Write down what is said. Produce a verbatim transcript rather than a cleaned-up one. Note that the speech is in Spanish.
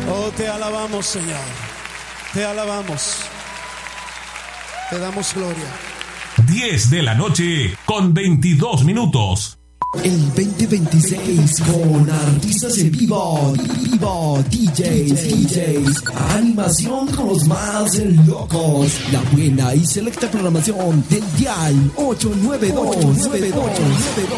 Oh, te alabamos, Señor. Te alabamos. Te damos gloria. diez de la noche con veintidós minutos. El veinte veintiséis con artistas en vivo, vivo, D Js, D Js, animación con los más locos, la buena y selecta programación del Dial ocho nueve dos.